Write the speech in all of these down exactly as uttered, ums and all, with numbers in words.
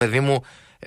παιδί μου,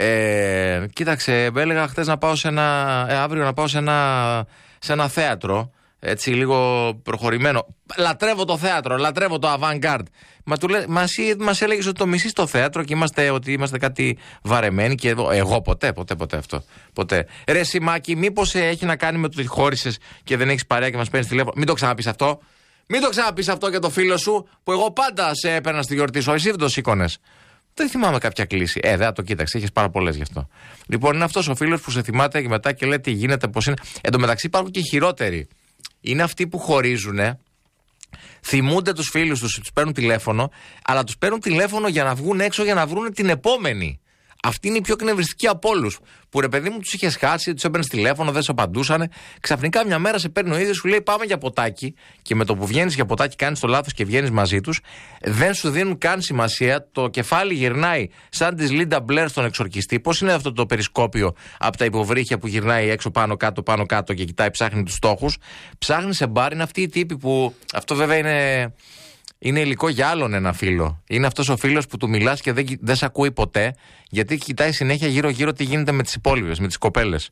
ε, κοίταξε, έλεγα χτες να πάω σε ένα, ε, αύριο να πάω σε ένα, σε ένα θέατρο, έτσι λίγο προχωρημένο. Λατρεύω το θέατρο, λατρεύω το avant-garde. Μα, του λέ, μα εσύ μας έλεγες ότι το μισείς στο θέατρο και είμαστε, ότι είμαστε κάτι βαρεμένοι και εγώ, εγώ ποτέ, ποτέ, ποτέ αυτό. Ποτέ. Ρε Σιμάκη, μήπως έχει να κάνει με το ότι χώρισες και δεν έχεις παρέα και μας παίρνεις τηλέφωνο. Μην το ξαναπείς αυτό. Μην το ξαναπείς αυτό για το φίλο σου που εγώ πάντα σε έπαιρνα στη γιορτή σου. Εσύ δεν το σήκωνες. Δεν θυμάμαι κάποια κλίση. Ε, δεν το κοίταξε, είχες πάρα πολλές γι' αυτό. Λοιπόν, είναι αυτός ο φίλος που σε θυμάται και μετά και λέει τι γίνεται, πώς είναι. Εν τω μεταξύ υπάρχουν και χειρότεροι. Είναι αυτοί που χωρίζουνε, θυμούνται τους φίλους τους, τους παίρνουν τηλέφωνο, αλλά τους παίρνουν τηλέφωνο για να βγουν έξω για να βρουν την επόμενη. Αυτή είναι η πιο κνευριστική από όλους. Που ρε παιδί μου τους είχες χάσει, τους έπαιρνες τηλέφωνο, δεν σου απαντούσαν. Ξαφνικά μια μέρα σε παίρνει ο ίδιος, σου λέει πάμε για ποτάκι. Και με το που βγαίνεις για ποτάκι, κάνεις το λάθος και βγαίνεις μαζί τους. Δεν σου δίνουν καν σημασία. Το κεφάλι γυρνάει σαν τη Λίντα Μπλερ στον Εξορκιστή. Πώς είναι αυτό το περισκόπιο από τα υποβρύχια που γυρνάει έξω πάνω κάτω, πάνω κάτω και κοιτάει, ψάχνει τους στόχους. Ψάχνει σε μπάρ, είναι αυτοί οι τύποι που. Αυτό βέβαια είναι. Είναι υλικό για άλλον ένα φίλο. Είναι αυτός ο φίλος που του μιλάς και δεν, δεν σε ακούει ποτέ, γιατί κοιτάει συνέχεια γύρω-γύρω τι γίνεται με τις υπόλοιπες, με τις κοπέλες.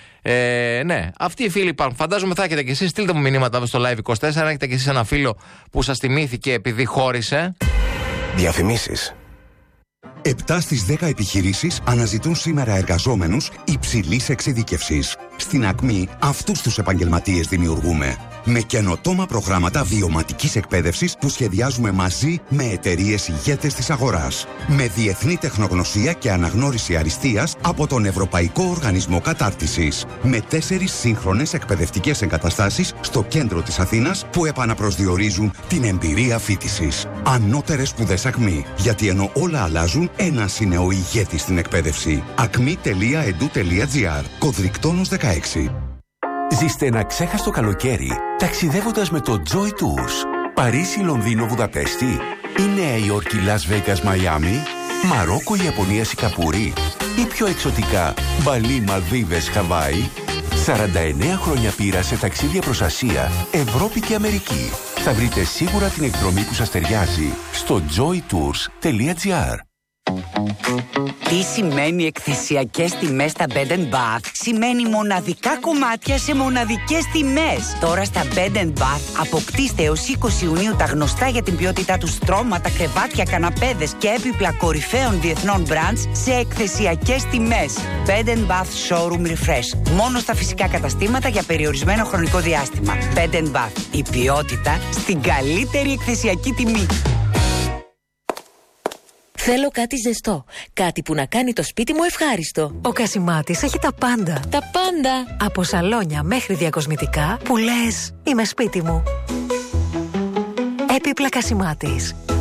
Ε, ναι, αυτοί οι φίλοι υπάρχουν. Φαντάζομαι θα έχετε κι εσείς. Στείλτε μου μηνύματα στο Live είκοσι τέσσερα. Έχετε κι εσείς ένα φίλο που σας θυμήθηκε επειδή χώρισε. Διαφημίσεις. επτά στις δέκα επιχειρήσεις αναζητούν σήμερα εργαζόμενους υψηλής εξειδίκευσης. Στην Ακμή αυτούς τους επαγγελματίες δημιουργούμε. Με καινοτόμα προγράμματα βιωματικής εκπαίδευσης που σχεδιάζουμε μαζί με εταιρείες ηγέτες της αγοράς. Με διεθνή τεχνογνωσία και αναγνώριση αριστείας από τον Ευρωπαϊκό Οργανισμό Κατάρτισης. Με τέσσερις σύγχρονες εκπαιδευτικές εγκαταστάσεις στο κέντρο της Αθήνας που επαναπροσδιορίζουν την εμπειρία φοιτησης. Ανώτερες σπουδές Ακμή. Γιατί ενώ όλα αλλάζουν, ένας είναι ο ηγέτης στην εκπαίδευση. ακμή τελεία e d u τελεία g r. Κωδρικτόνος δεκαέξι. Ζήστε ένα ξέχαστο καλοκαίρι ταξιδεύοντας με το Joy Tours. Παρίσι, Λονδίνο, Βουδαπέστη ή Νέα Υόρκη, Λας Βέγκας, Μαϊάμι, Μαρόκο, Ιαπωνία, Σικαπούρη ή πιο εξωτικά Μπαλί, Μαλδίβες, Χαβάη. σαράντα εννέα χρόνια πείρα σε ταξίδια προς Ασία, Ευρώπη και Αμερική. Θα βρείτε σίγουρα την εκδρομή που σας ταιριάζει στο joy tours τελεία g r. Τι σημαίνει εκθεσιακές τιμές στα Bed and Bath? Σημαίνει μοναδικά κομμάτια σε μοναδικές τιμές. Τώρα στα Bed and Bath αποκτήστε έως είκοσι Ιουνίου τα γνωστά για την ποιότητά τους στρώματα, κρεβάτια, καναπέδες και έπιπλα κορυφαίων διεθνών brands σε εκθεσιακές τιμές. Bed and Bath Showroom Refresh. Μόνο στα φυσικά καταστήματα για περιορισμένο χρονικό διάστημα. Bed and Bath. Η ποιότητα στην καλύτερη εκθεσιακή τιμή. Θέλω κάτι ζεστό. Κάτι που να κάνει το σπίτι μου ευχάριστο. Ο Κασιμάτης έχει τα πάντα. Τα πάντα. Από σαλόνια μέχρι διακοσμητικά που λες είμαι σπίτι μου. Έπιπλα Κασιμάτης.